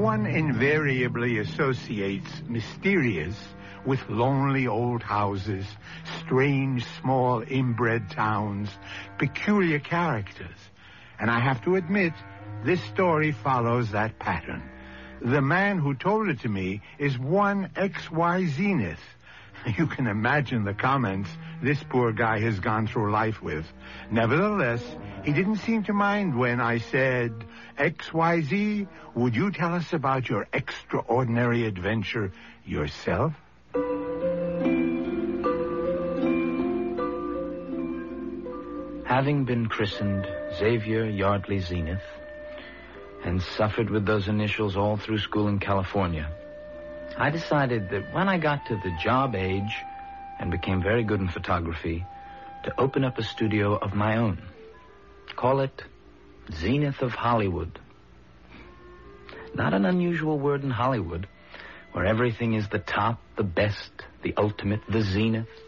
One invariably associates mysterious with lonely old houses, strange small inbred towns, peculiar characters. And I have to admit, this story follows that pattern. The man who told it to me is one XY Zenith. You can imagine the comments this poor guy has gone through life with. Nevertheless, he didn't seem to mind when I said, XYZ, would you tell us about your extraordinary adventure yourself? Having been christened Xavier Yardley Zenith and suffered with those initials all through school in California, I decided that when I got to the job age and became very good in photography, to open up a studio of my own. Call it Zenith of Hollywood. Not an unusual word in Hollywood, where everything is the top, the best, the ultimate, the zenith.